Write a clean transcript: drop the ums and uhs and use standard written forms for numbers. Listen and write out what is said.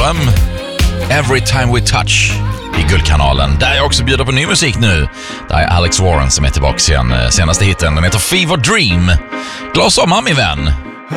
Wallström, Every Time We Touch i Guldkanalen. Där jag också bjuder på ny musik nu. Där är Alex Warren som är tillbaka igen. Senaste hitten, den heter Fever Dream. Glad sommar min vän!